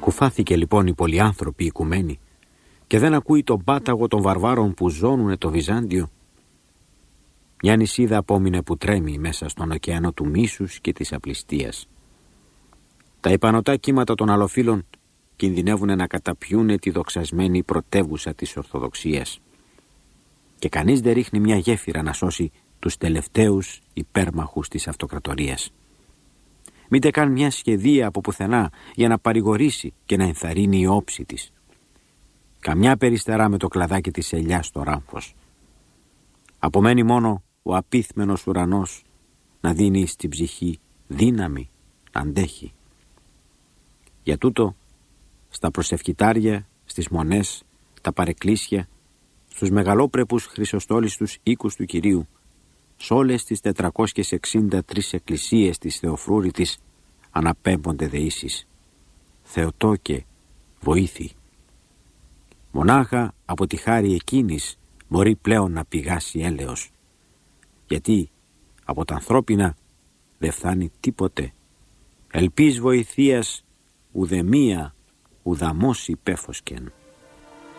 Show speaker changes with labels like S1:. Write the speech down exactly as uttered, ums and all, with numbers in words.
S1: Κουφάθηκε λοιπόν η πολυάνθρωπη οικουμένη και δεν ακούει τον πάταγο των βαρβάρων που ζώνουνε το Βυζάντιο. Μια νησίδα απόμεινε που τρέμει μέσα στον ωκεανό του μίσους και της απληστίας. Τα υπανωτά κύματα των αλλοφύλων κινδυνεύουν να καταπιούνε τη δοξασμένη πρωτεύουσα της Ορθοδοξίας. Και κανείς δεν ρίχνει μια γέφυρα να σώσει τους τελευταίους υπέρμαχους της αυτοκρατορίας. Μήτε καν μια σχεδία από πουθενά για να παρηγορήσει και να ενθαρρύνει η όψη της. Καμιά περιστερά με το κλαδάκι της ελιάς στο ράμφος. Απομένει μόνο ο απίθμενος ουρανός να δίνει στην ψυχή δύναμη να αντέχει. Για τούτο, στα προσευχητάρια, στις μονές, τα παρεκκλήσια, στους μεγαλόπρεπους χρυσοστόλιστους οίκους του Κυρίου, σ' όλες τις τετρακόσιες εξήντα τρεις εκκλησίες της Θεοφρούρητης αναπέμπονται δεήσεις. Θεοτόκε, βοήθη. Μονάχα από τη χάρη εκείνης μπορεί πλέον να πηγάσει έλεος. Γιατί από τα ανθρώπινα δεν φτάνει τίποτε. Ελπίς βοηθείας ουδεμία ουδαμός υπέφοσκεν.